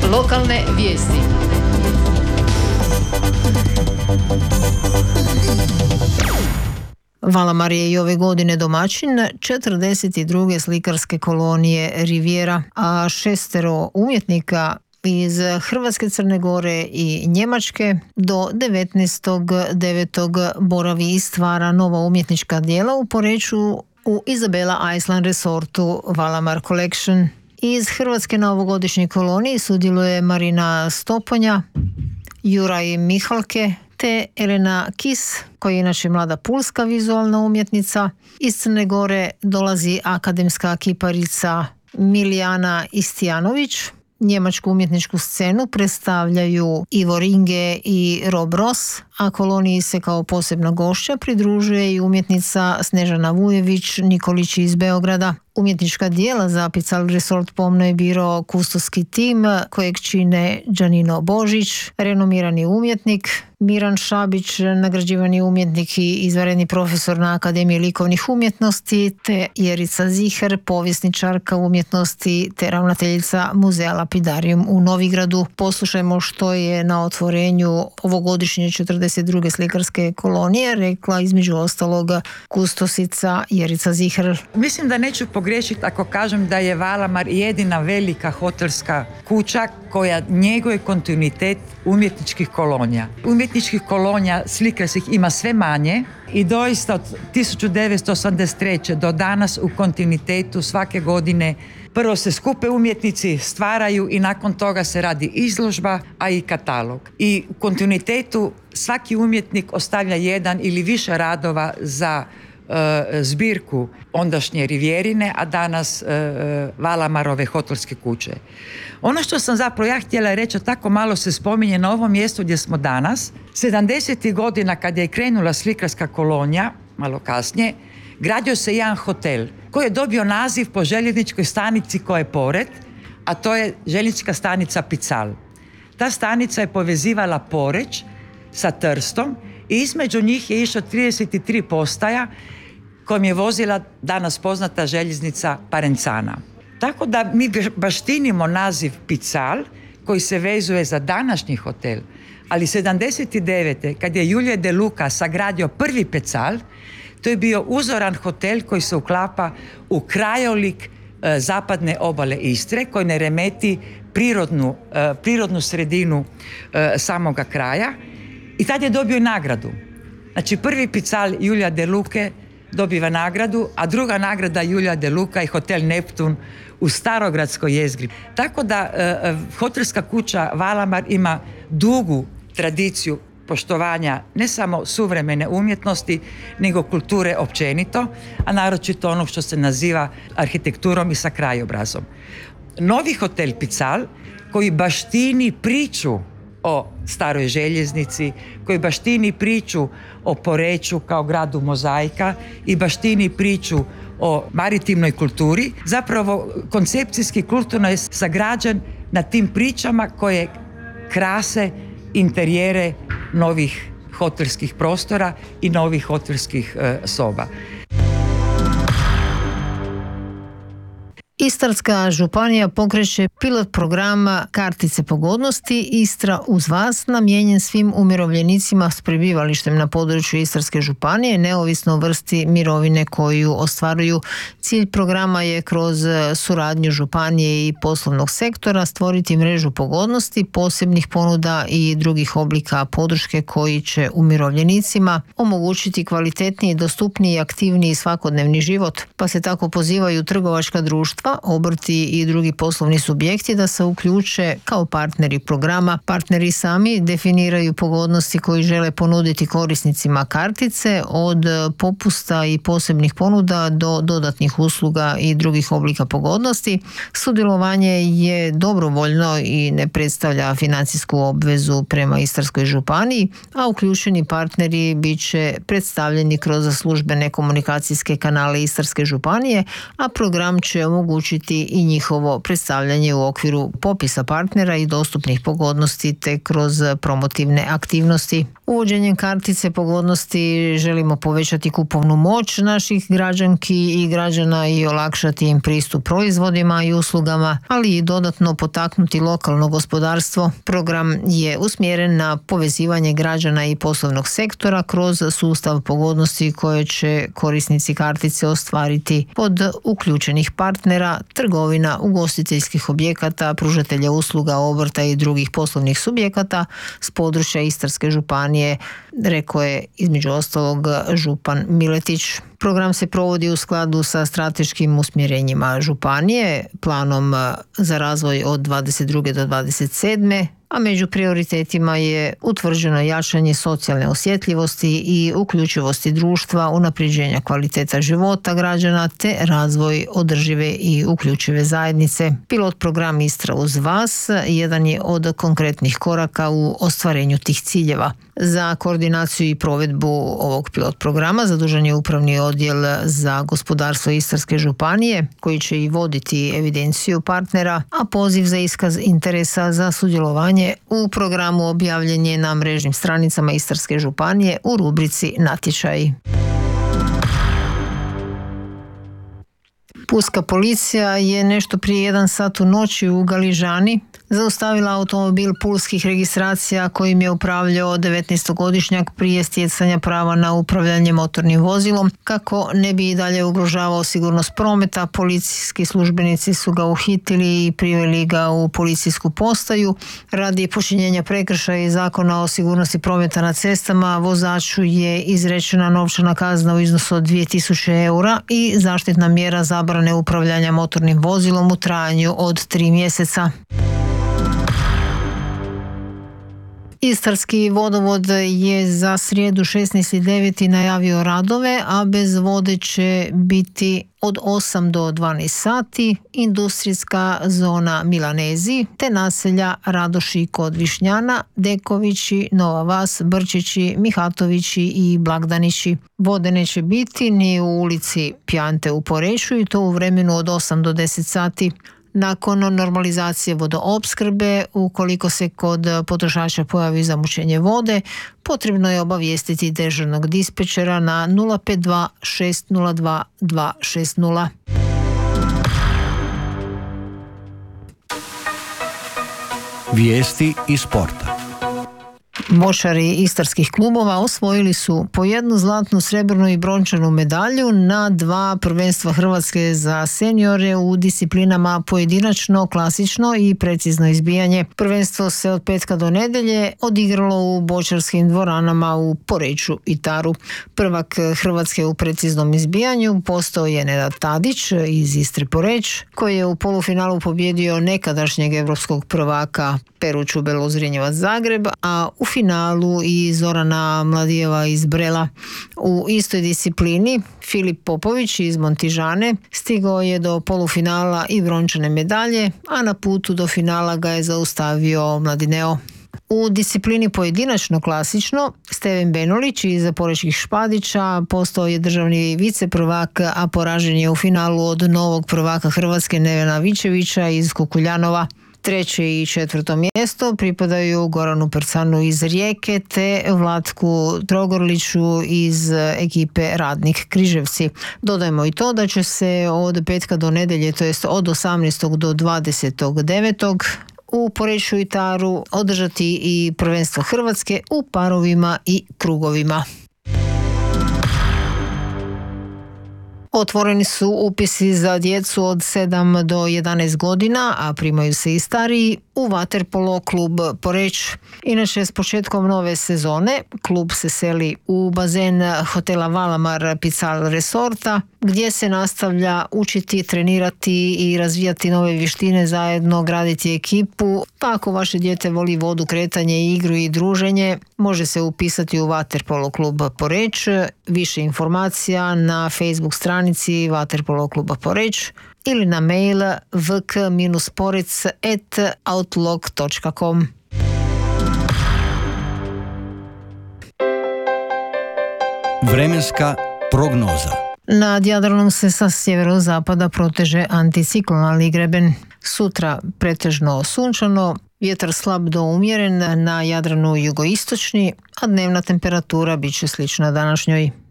Lokalne vijesti. Valamar je i ove godine domaćin 42. slikarske kolonije Riviera, a 6 umjetnika iz Hrvatske, Crne Gore i Njemačke do 19.9. boravi i stvara nova umjetnička djela u Poreču u Isabela Island Resortu Valamar Collection. Iz Hrvatske na ovogodišnjoj koloniji sudjeluje Marina Stoponja, Juraj Mihalke te Elena Kis, koja je inače mlada pulska vizualna umjetnica. Iz Crne Gore dolazi akademska kiparica Milijana Istijanović. Njemačku umjetničku scenu predstavljaju Ivo Ringe i Rob Ross, a koloniji se kao posebna gošća pridružuje i umjetnica Snežana Vujević Nikolić iz Beograda. Umjetnička djela za Pical Resort pomno je birao kustoski tim kojeg čine Đanino Božić, renomirani umjetnik, Miran Šabić, nagrađivani umjetnik i izvanredni profesor na Akademiji likovnih umjetnosti, te Jerica Ziher, povjesničarka umjetnosti te ravnateljica Muzeja Lapidarium u Novigradu. Poslušajmo što je na otvorenju ovogodišnje 42. slikarske kolonije rekla između ostalog kustosica Jerica Ziher. Mislim da neću pogriješiti ako kažem da je Valamar jedina velika hotelska kuća koja njeguje kontinuitet umjetničkih kolonija. Umjetničkih kolonija slikarskih ima sve manje i doista od 1983. do danas u kontinuitetu svake godine prvo se skupe umjetnici, stvaraju i nakon toga se radi izložba, a i katalog. I u kontinuitetu svaki umjetnik ostavlja jedan ili više radova za zbirku ondašnje Rivierine, a danas Valamarove hotelske kuće. Ono što sam zapravo ja htjela reći, tako malo se spominje na ovom mjestu gdje smo danas. 70. godina kad je krenula slikarska kolonija, malo kasnije, gradio se jedan hotel koji je dobio naziv po željezničkoj stanici koja je pored, a to je željeznička stanica Pical. Ta stanica je povezivala Poreč sa Trstom i između njih je išlo 33 postaja kojom je vozila danas poznata željeznica Parencana. Tako da mi baštinimo naziv Pical koji se vezuje za današnji hotel, ali 79. kad je Julije De Luca sagradio prvi Pical, to je bio uzoran hotel koji se uklapa u krajolik zapadne obale Istre, koji ne remeti prirodnu sredinu samoga kraja, i tad je dobio nagradu. Znači prvi Pical Julija De Luce dobiva nagradu, a druga nagrada Julija De Luca i hotel Neptun u Starogradskoj jezgri. Tako da hotelska kuća Valamar ima dugu tradiciju poštovanja ne samo suvremene umjetnosti, nego kulture općenito, a naročito ono što se naziva arhitekturom i sa krajobrazom. Novi hotel Pical, koji baštini priču o staroj željeznici, koji baštini priču o Poreču kao gradu mozaika i baštini priču o maritimnoj kulturi, zapravo koncepcijski kulturno je sagrađen na tim pričama koje krase interijere novih hotelskih prostora i novih hotelskih soba. Istarska županija pokreće pilot programa Kartice pogodnosti Istra uz vas, namijenjen svim umirovljenicima s prebivalištem na području Istarske županije, neovisno o vrsti mirovine koju ostvaruju. Cilj programa je kroz suradnju županije i poslovnog sektora stvoriti mrežu pogodnosti, posebnih ponuda i drugih oblika podrške koji će umirovljenicima omogućiti kvalitetniji, dostupniji i aktivniji svakodnevni život, pa se tako pozivaju trgovačka društva, obrti i drugi poslovni subjekti da se uključe kao partneri programa. Partneri sami definiraju pogodnosti koji žele ponuditi korisnicima kartice, od popusta i posebnih ponuda do dodatnih usluga i drugih oblika pogodnosti. Sudjelovanje je dobrovoljno i ne predstavlja financijsku obvezu prema Istarskoj županiji, a uključeni partneri bit će predstavljeni kroz službene komunikacijske kanale Istarske županije, a program će omogućiti omogućiti i njihovo predstavljanje u okviru popisa partnera i dostupnih pogodnosti te kroz promotivne aktivnosti. Uvođenjem kartice pogodnosti želimo povećati kupovnu moć naših građanki i građana i olakšati im pristup proizvodima i uslugama, ali i dodatno potaknuti lokalno gospodarstvo. Program je usmjeren na povezivanje građana i poslovnog sektora kroz sustav pogodnosti koje će korisnici kartice ostvariti od uključenih partnera, trgovina, ugostiteljskih objekata, pružatelja usluga, obrta i drugih poslovnih subjekata s područja Istarske županije, rekao je između ostalog župan Miletić. Program se provodi u skladu sa strateškim usmjerenjima županije, planom za razvoj od 22. do 27. a među prioritetima je utvrđeno jačanje socijalne osjetljivosti i uključivosti društva, unapređenja kvaliteta života građana te razvoj održive i uključive zajednice. Pilot program Istra uz vas jedan je od konkretnih koraka u ostvarenju tih ciljeva. Za koordinaciju i provedbu ovog pilot programa zadužen je Upravni odjel za gospodarstvo Istarske županije, koji će i voditi evidenciju partnera, a poziv za iskaz interesa za sudjelovanje u programu objavljen je na mrežnim stranicama Istarske županije u rubrici Natječaji. Pulska policija je nešto prije 1 sat u noći u Galižani zaustavila automobil pulskih registracija kojim je upravljao 19-godišnjak prije stjecanja prava na upravljanje motornim vozilom. Kako ne bi i dalje ugrožavao sigurnost prometa, policijski službenici su ga uhitili i priveli ga u policijsku postaju. Radi počinjenja prekršaja iz Zakona o sigurnosti prometa na cestama vozaču je izrečena novčana kazna u iznosu od 2000 eura i zaštitna mjera zabrane upravljanja motornim vozilom u trajanju od 3 mjeseca. Istarski vodovod je za srijedu 16.9. najavio radove, a bez vode će biti od 8 do 12 sati industrijska zona Milanezi te naselja Radoši kod Višnjana, Dekovići, Nova Vas, Brčići, Mihatovići i Blagdanići. Vode neće biti ni u ulici Pjante u Poreču i to u vremenu od 8 do 10 sati. Nakon normalizacije vodoopskrbe, ukoliko se kod potrošača pojavi zamućenje vode, potrebno je obavijestiti dežurnog dispečera na 052 602 260. Vijesti iz sporta. Močari istarskih klubova osvojili su po 1 zlatnu, srebrnu i brončanu medalju na 2 prvenstva Hrvatske za seniore u disciplinama pojedinačno, klasično i precizno izbijanje. Prvenstvo se od petka do nedjelje odigralo u bočarskim dvoranama u Poreču i Taru. Prvak Hrvatske u preciznom izbijanju postao je Nenad Tadić iz Istre Poreć, koji je u polufinalu pobjedio nekadašnjeg europskog prvaka Peruću Belozrinjevac Zagreb, a u finalu i Zorana Mladijeva iz Brela. U istoj disciplini Filip Popović iz Montižane stigao je do polufinala i brončane medalje, a na putu do finala ga je zaustavio Mladineo. U disciplini pojedinačno klasično Steven Benulić iz Porečkih Špadića postao je državni viceprvak, a poražen je u finalu od novog prvaka Hrvatske Nevena Vičevića iz Kukuljanova. 3. i 4. mjesto pripadaju Goranu Percanu iz Rijeke te Vlatku Trogorliću iz ekipe Radnik Križevci. Dodajmo i to da će se od petka do nedjelje, to jest od 18. do 29. u Poreču i Taru održati i prvenstvo Hrvatske u parovima i krugovima. Otvoreni su upisi za djecu od 7 do 11 godina, a primaju se i stariji u vaterpolo klub Poreč. Inače, s početkom nove sezone klub se seli u bazen hotela Valamar Pical Resorta, gdje se nastavlja učiti, trenirati i razvijati nove vještine, zajedno graditi ekipu. Pa ako vaše dijete voli vodu, kretanje, igru i druženje, može se upisati u vaterpolo klub Poreč. Više informacija na Facebook stranici Vaterpolo kluba Poreč ili na mail vk-porec@outlook.com. Vremenska prognoza. Nad Jadranom se sa sjeverozapada proteže anticiklonalni greben. Sutra pretežno sunčano, vjetar slab do umjeren, na Jadranu jugoistočni, a dnevna temperatura bit će slična današnjoj.